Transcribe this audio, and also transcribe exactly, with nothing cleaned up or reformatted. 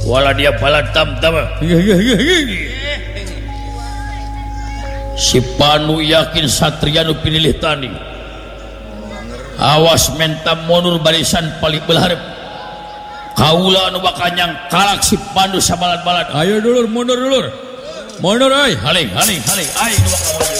wala dia bala tam-tam si Panu yakin satria nu pinilih tani awas mentam mundur barisan paling belarep kaula nu bakal nyang kalak si Pandu sabalan-balan ayo dulur mundur dulur mundur ay haling haling haling ay dua kawan